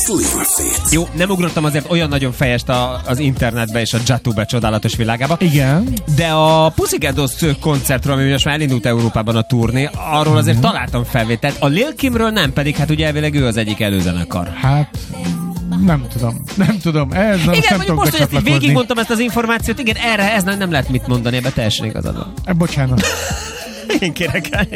Slim Fit. Jó, nem ugrottam azért olyan nagyon fejest az internetbe és a Jatube csodálatos világába. Igen. De a Pussycat Dolls koncertről, ami most már elindult Európában a turné, arról azért találtam felvételt. A Lil Kimről nem, pedig hát ugye elvileg ő az egyik előzenekar. Hát... Nem tudom. Ez nem Igen, mondjuk most, hogy ezt így becsatlakozni. végigmondtam ezt az információt, igen, erre ez nem lehet mit mondani, ebbe teljesen igazad van. Bocsánat. Én kérek el.